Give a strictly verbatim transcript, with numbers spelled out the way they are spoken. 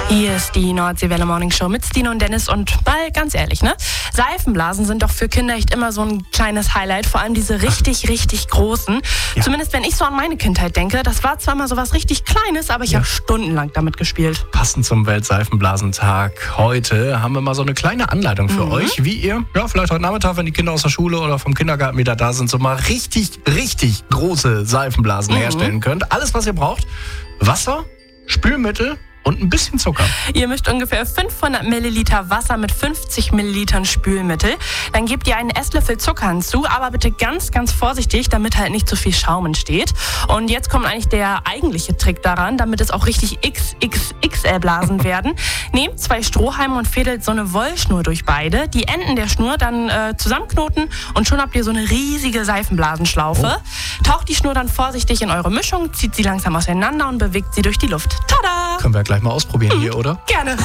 Hier ist die Nordseewelle Morning Show mit Stine und Dennis und mal ganz ehrlich, ne? Seifenblasen sind doch für Kinder echt immer so ein kleines Highlight, vor allem diese richtig, richtig großen. Ja. Zumindest wenn ich so an meine Kindheit denke, das war zwar mal so was richtig Kleines, aber ich ja. habe stundenlang damit gespielt. Passend zum Weltseifenblasentag heute haben wir mal so eine kleine Anleitung für mhm. euch, wie ihr, ja vielleicht heute Nachmittag, wenn die Kinder aus der Schule oder vom Kindergarten wieder da sind, so mal richtig, richtig große Seifenblasen mhm. herstellen könnt. Alles, was ihr braucht, Wasser, Spülmittel und ein bisschen Zucker. Ihr mischt ungefähr fünfhundert Milliliter Wasser mit fünfzig Millilitern Spülmittel. Dann gebt ihr einen Esslöffel Zucker hinzu, aber bitte ganz, ganz vorsichtig, damit halt nicht zu viel Schaum entsteht. Und jetzt kommt eigentlich der eigentliche Trick daran, damit es auch richtig X X X L Blasen werden. Nehmt zwei Strohhalme und fädelt so eine Wollschnur durch beide. Die Enden der Schnur dann äh, zusammenknoten und schon habt ihr so eine riesige Seifenblasenschlaufe. Oh. Taucht die Schnur dann vorsichtig in eure Mischung, zieht sie langsam auseinander und bewegt sie durch die Luft. Tada! Können wir gleich mal ausprobieren hier, oder? Gerne.